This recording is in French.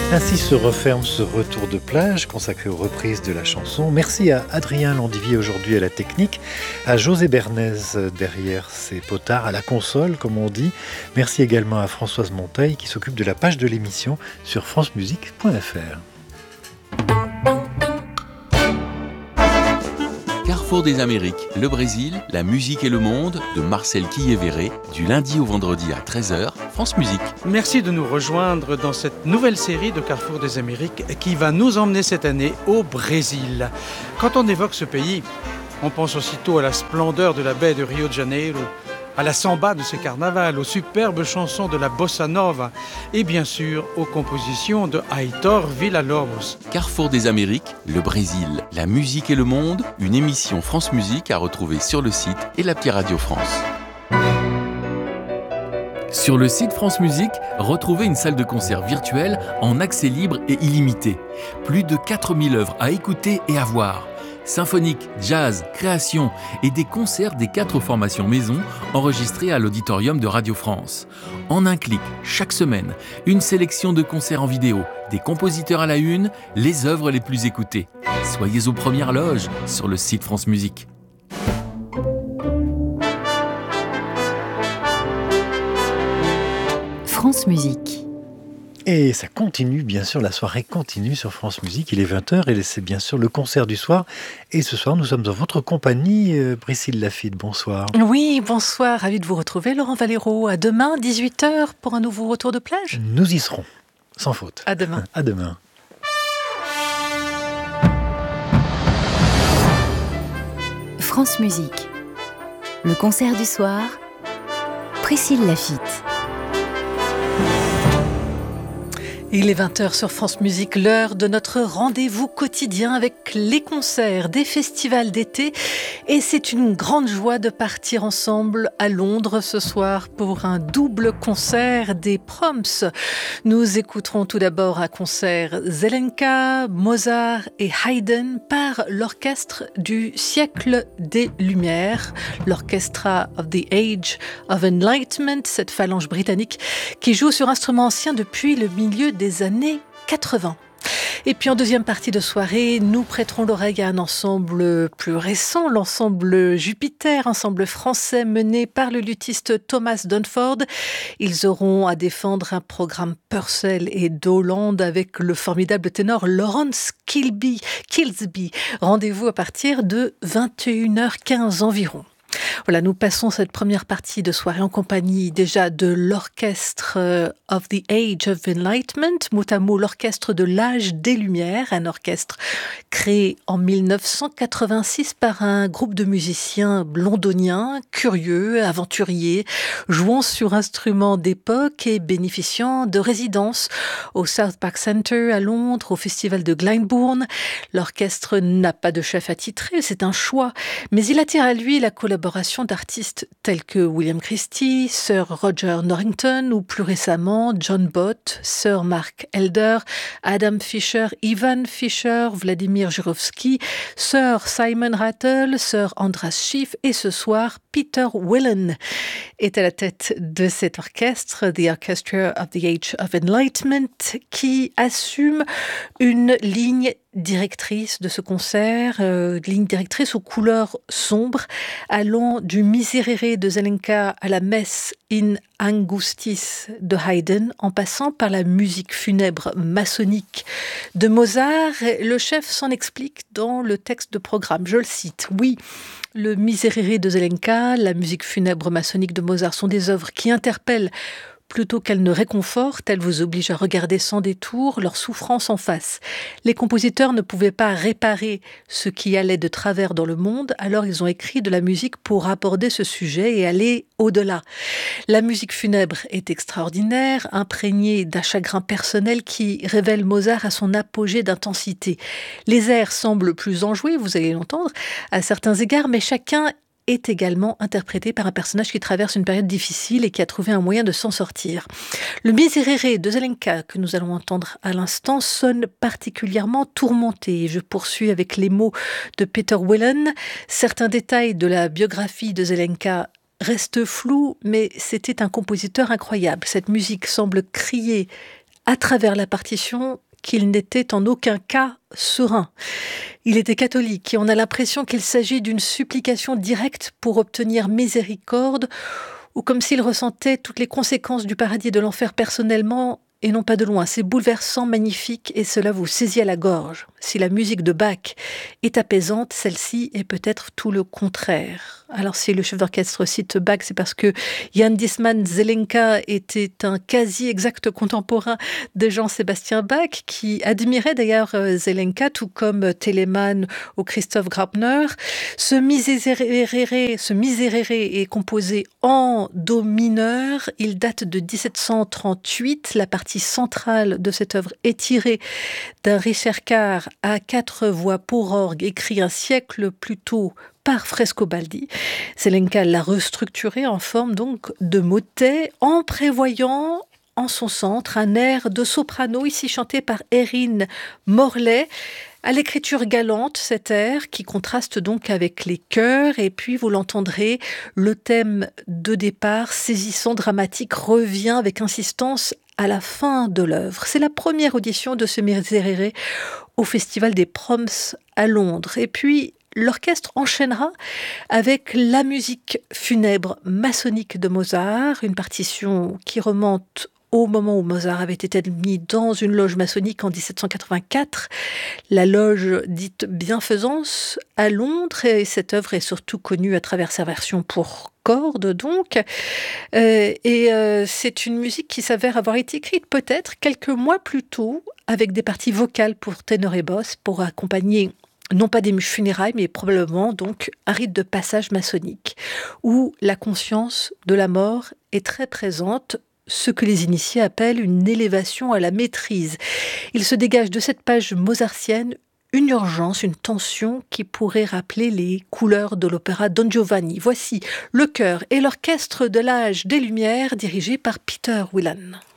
Ainsi se referme ce retour de plage consacré aux reprises de la chanson. Merci à Adrien Landivier aujourd'hui à la technique, à José Bernays derrière ses potards, à la console comme on dit. Merci également à Françoise Monteil qui s'occupe de la page de l'émission sur francemusique.fr. Carrefour des Amériques, le Brésil, la musique et le monde, de Marcel Quillet-Verret, du lundi au vendredi à 13h, France Musique. Merci de nous rejoindre dans cette nouvelle série de Carrefour des Amériques qui va nous emmener cette année au Brésil. Quand on évoque ce pays, on pense aussitôt à la splendeur de la baie de Rio de Janeiro, à la samba de ses carnavals, aux superbes chansons de la bossa nova et bien sûr aux compositions de Heitor Villa-Lobos. Carrefour des Amériques, le Brésil, la musique et le monde, une émission France Musique à retrouver sur le site et l'appli Radio France. Sur le site France Musique, retrouvez une salle de concert virtuelle en accès libre et illimité. Plus de 4000 œuvres à écouter et à voir. Symphonique, jazz, création et des concerts des 4 formations maison enregistrés à l'auditorium de Radio France. En un clic, chaque semaine, une sélection de concerts en vidéo, des compositeurs à la une, les œuvres les plus écoutées. Soyez aux premières loges sur le site France Musique. France Musique. Et ça continue, bien sûr, la soirée continue sur France Musique. Il est 20h et c'est bien sûr le concert du soir. Et ce soir, nous sommes dans votre compagnie, Priscille Laffitte. Bonsoir. Oui, bonsoir. Ravi de vous retrouver, Laurent Valero. À demain, 18h, pour un nouveau retour de plage. Nous y serons, sans faute. À demain. À demain. France Musique. Le concert du soir. Priscille Laffitte. Il est 20h sur France Musique, l'heure de notre rendez-vous quotidien avec les concerts des festivals d'été. Et c'est une grande joie de partir ensemble à Londres ce soir pour un double concert des Proms. Nous écouterons tout d'abord un concert Zelenka, Mozart et Haydn par l'Orchestre du siècle des Lumières, l'Orchestra of the Age of Enlightenment, cette phalange britannique qui joue sur instruments anciens depuis le milieu des années 80. Et puis en deuxième partie de soirée, nous prêterons l'oreille à un ensemble plus récent, l'ensemble Jupiter, ensemble français mené par le luthiste Thomas Dunford. Ils auront à défendre un programme Purcell et Dowland avec le formidable ténor Lawrence Kilby. Rendez-vous à partir de 21h15 environ. Voilà, nous passons cette première partie de soirée en compagnie déjà de l'Orchestre of the Age of Enlightenment, mot à mot l'Orchestre de l'Âge des Lumières, un orchestre créé en 1986 par un groupe de musiciens londoniens, curieux, aventuriers, jouant sur instruments d'époque et bénéficiant de résidences au South Park Center à Londres, au Festival de Glyndebourne. L'orchestre n'a pas de chef attitré, c'est un choix, mais il attire à lui la collaboration d'artistes tels que William Christie, Sir Roger Norrington ou plus récemment John Bott, Sir Mark Elder, Adam Fisher, Ivan Fisher, Vladimir Jurovsky, Sir Simon Rattle, Sir Andras Schiff et ce soir Peter Whelan est à la tête de cet orchestre, The Orchestra of the Age of Enlightenment, qui assume une ligne directrice de ce concert, ligne directrice aux couleurs sombres, allant du Miserere de Zelenka à la Messe in Angustis de Haydn, en passant par la musique funèbre maçonnique de Mozart. Le chef s'en explique dans le texte de programme, je le cite. Oui, le Miserere de Zelenka, la musique funèbre maçonnique de Mozart sont des œuvres qui interpellent plutôt qu'elles ne réconfortent, elles vous obligent à regarder sans détour leur souffrance en face. Les compositeurs ne pouvaient pas réparer ce qui allait de travers dans le monde, alors ils ont écrit de la musique pour aborder ce sujet et aller au-delà. La musique funèbre est extraordinaire, imprégnée d'un chagrin personnel qui révèle Mozart à son apogée d'intensité. Les airs semblent plus enjoués, vous allez l'entendre, à certains égards, mais chacun est également interprété par un personnage qui traverse une période difficile et qui a trouvé un moyen de s'en sortir. Le Miserere de Zelenka, que nous allons entendre à l'instant, sonne particulièrement tourmenté. Je poursuis avec les mots de Peter Whelan. Certains détails de la biographie de Zelenka restent flous, mais c'était un compositeur incroyable. Cette musique semble crier à travers la partition qu'il n'était en aucun cas serein. Il était catholique et on a l'impression qu'il s'agit d'une supplication directe pour obtenir miséricorde, ou comme s'il ressentait toutes les conséquences du paradis et de l'enfer personnellement et non pas de loin. C'est bouleversant, magnifique, et cela vous saisit à la gorge. Si la musique de Bach est apaisante, celle-ci est peut-être tout le contraire. Alors si le chef d'orchestre cite Bach, c'est parce que Jan Disman Zelenka était un quasi-exact contemporain de Jean-Sébastien Bach, qui admirait d'ailleurs Zelenka, tout comme Telemann ou Christoph Graupner. Ce Miserere est composé en do mineur. Il date de 1738. La partie centrale de cette œuvre est tirée d'un ricercar à 4 voix pour orgue, écrit un siècle plus tôt par Frescobaldi. Zelenka l'a restructuré en forme donc de motet, en prévoyant en son centre un air de soprano, ici chanté par Erin Morley, à l'écriture galante, cet air qui contraste donc avec les chœurs, et puis vous l'entendrez, le thème de départ saisissant, dramatique, revient avec insistance à la fin de l'œuvre. C'est la première audition de ce Miserere au Festival des Proms à Londres. Et puis, l'orchestre enchaînera avec la musique funèbre maçonnique de Mozart, une partition qui remonte au moment où Mozart avait été admis dans une loge maçonnique en 1784, la loge dite Bienfaisance à Londres, et cette œuvre est surtout connue à travers sa version pour cordes donc. C'est une musique qui s'avère avoir été écrite peut-être quelques mois plus tôt, avec des parties vocales pour ténor et basse, pour accompagner non pas des funérailles, mais probablement donc un rite de passage maçonnique, où la conscience de la mort est très présente, ce que les initiés appellent une élévation à la maîtrise. Il se dégage de cette page mozartienne une urgence, une tension qui pourrait rappeler les couleurs de l'opéra Don Giovanni. Voici le chœur et l'orchestre de l'âge des Lumières dirigé par Peter Whelan.